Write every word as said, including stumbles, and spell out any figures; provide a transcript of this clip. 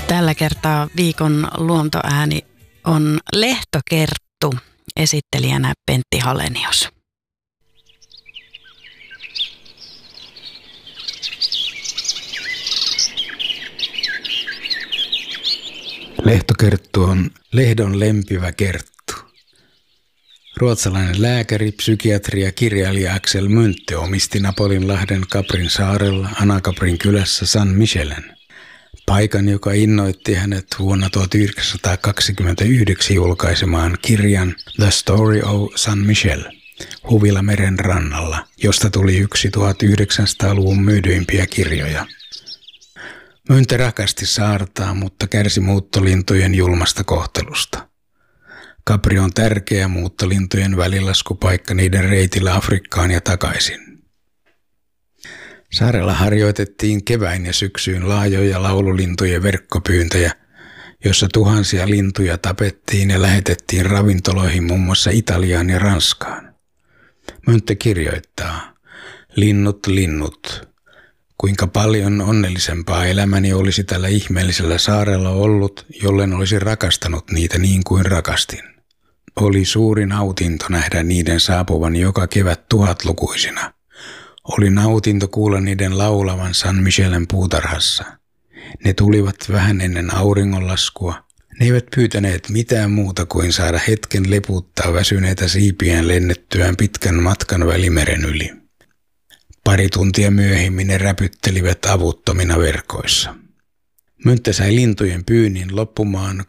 Tällä kertaa viikon luontoääni on Lehtokerttu, esittelijänä Pentti Halenius. Lehtokerttu on lehdon lempivä kerttu. Ruotsalainen lääkäri, psykiatri ja kirjailija Axel Munthe omisti Napolinlahden Caprin saarella Anacaprin kylässä San Michelen. Paikan, joka innoitti hänet vuonna tuhatyhdeksänsataakaksikymmentäyhdeksän julkaisemaan kirjan The Story of San Michel, huvila meren rannalla, josta tuli yksi tuhatyhdeksänsataaluvun myydyimpiä kirjoja. Munthe rakasti saartaa, mutta kärsi muuttolintujen julmasta kohtelusta. Capri on tärkeä muuttolintujen välilaskupaikka niiden reitillä Afrikkaan ja takaisin. Saarella harjoitettiin keväin ja syksyyn laajoja laululintujen verkkopyyntöjä, jossa tuhansia lintuja tapettiin ja lähetettiin ravintoloihin muun muassa Italiaan ja Ranskaan. Munthe kirjoittaa, linnut, linnut, kuinka paljon onnellisempaa elämäni olisi tällä ihmeellisellä saarella ollut, jollen olisi rakastanut niitä niin kuin rakastin. Oli suuri nautinto nähdä niiden saapuvan joka kevät tuhatlukuisina. Oli nautinto kuulla niiden laulavan San Michelen puutarhassa. Ne tulivat vähän ennen auringonlaskua. Ne eivät pyytäneet mitään muuta kuin saada hetken leputtaa väsyneitä siipiään lennettyään pitkän matkan Välimeren yli. Pari tuntia myöhemmin ne räpyttelivät avuttomina verkoissa. Munthe sai lintujen pyynnin loppumaan,